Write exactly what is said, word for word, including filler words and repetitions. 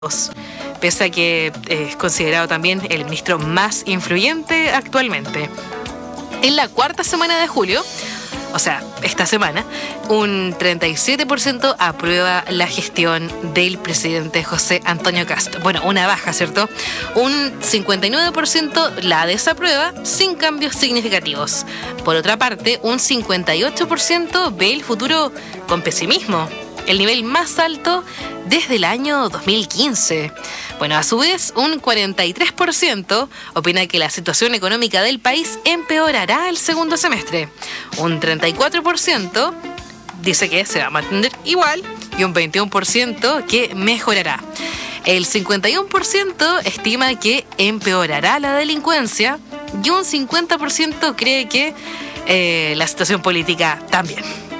pese a que es considerado también el ministro más influyente actualmente. En la cuarta semana de julio, o sea, esta semana, un treinta y siete por ciento aprueba la gestión del presidente José Antonio Kast. Bueno, una baja, ¿cierto? Un cincuenta y nueve por ciento la desaprueba sin cambios significativos. Por otra parte, un cincuenta y ocho por ciento ve el futuro con pesimismo, el nivel más alto desde el año dos mil quince. Bueno, a su vez, un cuarenta y tres por ciento opina que la situación económica del país empeorará el segundo semestre. Un treinta y cuatro por ciento dice que se va a mantener igual y un veintiuno por ciento que mejorará. El cincuenta y uno por ciento estima que empeorará la delincuencia y un cincuenta por ciento cree que eh, la situación política también.